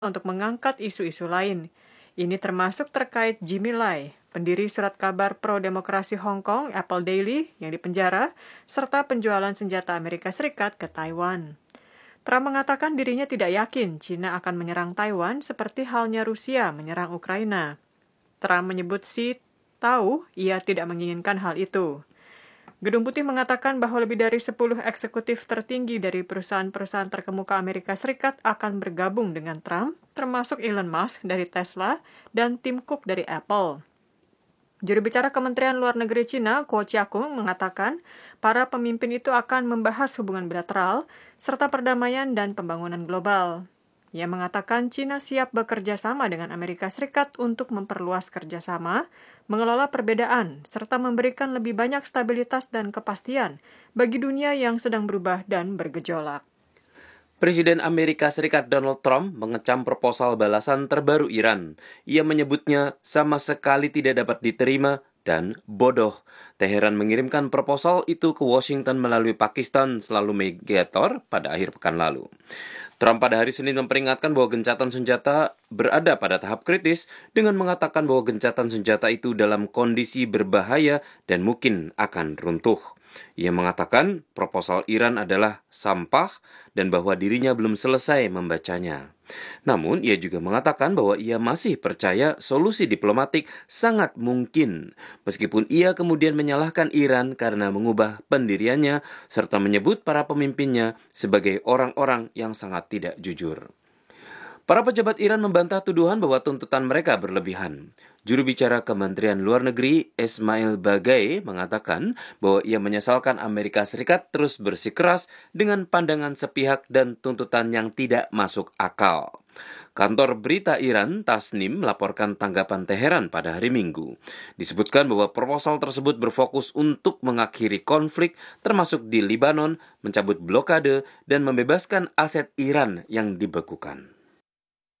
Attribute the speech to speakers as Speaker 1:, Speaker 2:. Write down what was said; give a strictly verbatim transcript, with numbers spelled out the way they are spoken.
Speaker 1: untuk mengangkat isu-isu lain. Ini termasuk terkait Jimmy Lai, pendiri surat kabar pro-demokrasi Hong Kong, Apple Daily, yang dipenjara, serta penjualan senjata Amerika Serikat ke Taiwan. Trump mengatakan dirinya tidak yakin China akan menyerang Taiwan seperti halnya Rusia menyerang Ukraina. Trump menyebut Xi tahu ia tidak menginginkan hal itu. Gedung Putih mengatakan bahwa lebih dari sepuluh eksekutif tertinggi dari perusahaan-perusahaan terkemuka Amerika Serikat akan bergabung dengan Trump, termasuk Elon Musk dari Tesla dan Tim Cook dari Apple. Juru bicara Kementerian Luar Negeri China, Guo Jiakun, mengatakan para pemimpin itu akan membahas hubungan bilateral serta perdamaian dan pembangunan global. Ia mengatakan China siap bekerja sama dengan Amerika Serikat untuk memperluas kerjasama, mengelola perbedaan, serta memberikan lebih banyak stabilitas dan kepastian bagi dunia yang sedang berubah dan bergejolak.
Speaker 2: Presiden Amerika Serikat Donald Trump mengecam proposal balasan terbaru Iran. Ia menyebutnya sama sekali tidak dapat diterima dan bodoh. Teheran mengirimkan proposal itu ke Washington melalui Pakistan selalu mediator pada akhir pekan lalu. Trump pada hari Senin memperingatkan bahwa gencatan senjata berada pada tahap kritis dengan mengatakan bahwa gencatan senjata itu dalam kondisi berbahaya dan mungkin akan runtuh. Ia mengatakan proposal Iran adalah sampah dan bahwa dirinya belum selesai membacanya. Namun, ia juga mengatakan bahwa ia masih percaya solusi diplomatik sangat mungkin, meskipun ia kemudian menyalahkan Iran karena mengubah pendiriannya serta menyebut para pemimpinnya sebagai orang-orang yang sangat tidak jujur. Para pejabat Iran membantah tuduhan bahwa tuntutan mereka berlebihan. Juru bicara Kementerian Luar Negeri Ismail Baghaei mengatakan bahwa ia menyesalkan Amerika Serikat terus bersikeras dengan pandangan sepihak dan tuntutan yang tidak masuk akal. Kantor berita Iran Tasnim melaporkan tanggapan Teheran pada hari Minggu. Disebutkan bahwa proposal tersebut berfokus untuk mengakhiri konflik termasuk di Libanon, mencabut blokade, dan membebaskan aset Iran yang dibekukan.